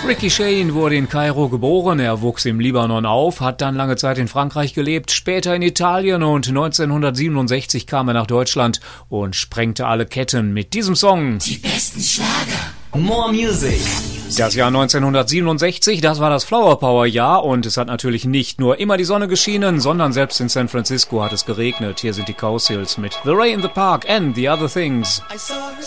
Ricky Shane wurde in Kairo geboren, er wuchs im Libanon auf, hat dann lange Zeit in Frankreich gelebt, später in Italien und 1967 kam er nach Deutschland und sprengte alle Ketten mit diesem Song. Die besten Schlager. More Music. Das Jahr 1967, das war das Flower Power Jahr und es hat natürlich nicht nur immer die Sonne geschienen, sondern selbst in San Francisco hat es geregnet. Hier sind die Cowsills mit The Ray in the Park and the Other Things.